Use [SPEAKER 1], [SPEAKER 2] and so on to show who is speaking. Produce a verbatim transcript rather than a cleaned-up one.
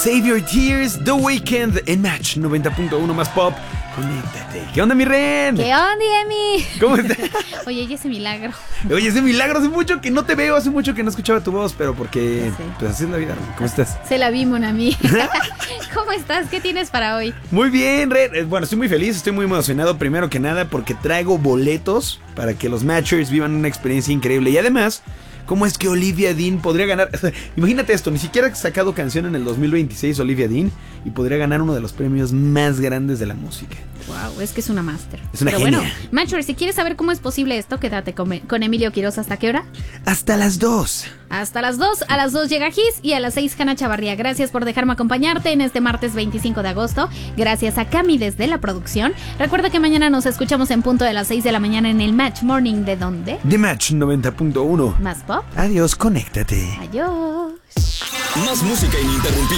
[SPEAKER 1] Save Your Tears, The Weeknd en Match noventa punto uno más pop. Conéctate. ¿Qué onda, mi Ren?
[SPEAKER 2] ¿Qué onda, Emi?
[SPEAKER 1] ¿Cómo estás?
[SPEAKER 2] Oye, ¿y ese milagro?
[SPEAKER 1] Oye, ese milagro, hace mucho que no te veo, hace mucho que no escuchaba tu voz, pero porque,
[SPEAKER 2] Sí.
[SPEAKER 1] pues así es la vida. ¿Cómo estás?
[SPEAKER 2] Se la vi, mon ami. ¿Cómo estás? ¿Qué tienes para hoy?
[SPEAKER 1] Muy bien, Ren. Eh, Bueno, estoy muy feliz, estoy muy emocionado, primero que nada, porque traigo boletos para que los Matchers vivan una experiencia increíble. Y además, ¿cómo es que Olivia Dean podría ganar? Imagínate esto, ni siquiera ha sacado canción en el dos mil veintiséis Olivia Dean y podría ganar uno de los premios más grandes de la música.
[SPEAKER 2] Wow, es que es una máster.
[SPEAKER 1] Es una
[SPEAKER 2] Pero
[SPEAKER 1] genia.
[SPEAKER 2] bueno, Matcher, si quieres saber cómo es posible esto, quédate con, con Emilio Quiroz. ¿Hasta qué hora?
[SPEAKER 1] Hasta las dos.
[SPEAKER 2] Hasta las dos. A las dos llega Gis y a las seis Hanna Chavarría. Gracias por dejarme acompañarte en este martes veinticinco de agosto. Gracias a Cami desde la producción. Recuerda que mañana nos escuchamos en punto de las seis de la mañana en el Match Morning. ¿De dónde?
[SPEAKER 1] The Match noventa punto uno.
[SPEAKER 2] Más pop.
[SPEAKER 1] Adiós, conéctate.
[SPEAKER 2] Adiós.
[SPEAKER 3] Más música ininterrumpida.